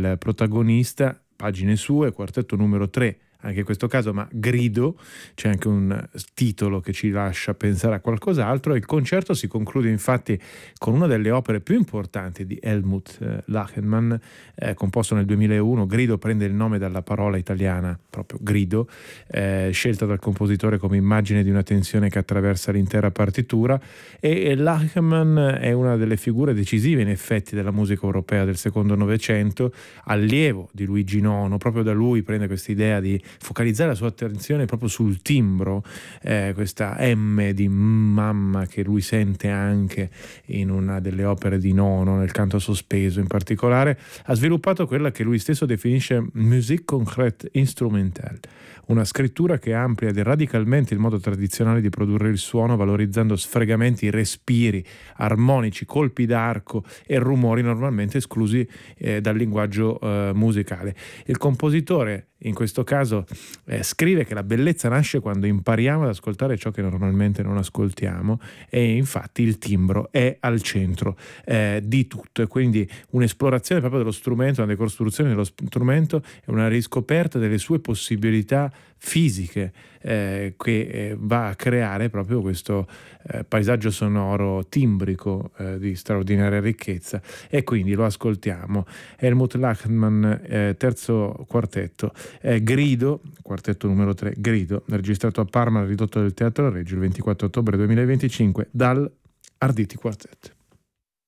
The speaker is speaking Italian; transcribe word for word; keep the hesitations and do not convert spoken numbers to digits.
il protagonista, pagine sue, quartetto numero tre, anche in questo caso, ma Grido, c'è anche un titolo che ci lascia pensare a qualcos'altro. Il concerto si conclude infatti con una delle opere più importanti di Helmut eh, Lachenmann, eh, composto nel duemilauno. Grido prende il nome dalla parola italiana, proprio grido, eh, scelta dal compositore come immagine di una tensione che attraversa l'intera partitura, e Lachenmann è una delle figure decisive in effetti della musica europea del secondo Novecento, allievo di Luigi nono. Proprio da lui prende questa idea di focalizzare la sua attenzione proprio sul timbro, eh, questa M di mamma che lui sente anche in una delle opere di Nono, nel canto sospeso in particolare. Ha sviluppato quella che lui stesso definisce musique concrète instrumentale, una scrittura che amplia radicalmente il modo tradizionale di produrre il suono, valorizzando sfregamenti, respiri armonici, colpi d'arco e rumori normalmente esclusi eh, dal linguaggio eh, musicale. Il compositore in questo caso eh, scrive che la bellezza nasce quando impariamo ad ascoltare ciò che normalmente non ascoltiamo, e infatti il timbro è al centro eh, di tutto, e quindi un'esplorazione proprio dello strumento, una decostruzione dello strumento e una riscoperta delle sue possibilità fisiche eh, che eh, va a creare proprio questo eh, paesaggio sonoro timbrico eh, di straordinaria ricchezza, e quindi lo ascoltiamo. Helmut Lachenmann, eh, terzo quartetto, eh, Grido, quartetto numero tre, Grido, registrato a Parma al ridotto del Teatro Regio il ventiquattro ottobre duemilaventicinque dal Arditi Quartet.